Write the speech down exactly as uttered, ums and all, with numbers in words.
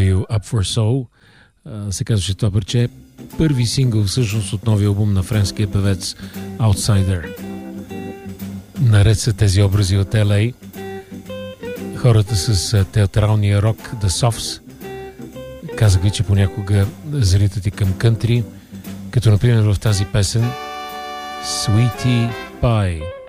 Are You Up For Soul? Се казваше това парче. Първи сингъл всъщност от новия албум на френския певец Outsider. Наред са тези образи от Ел Ей, хората с театралния рок The Softs. Казах ви, че понякога залитат и към кънтри, като например в тази песен Sweetie Pie.